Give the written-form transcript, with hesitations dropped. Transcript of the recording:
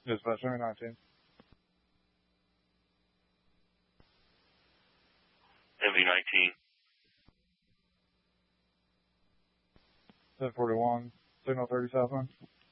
Dispatch, show me 19. MV-19. 1041, signal 30 Southwind.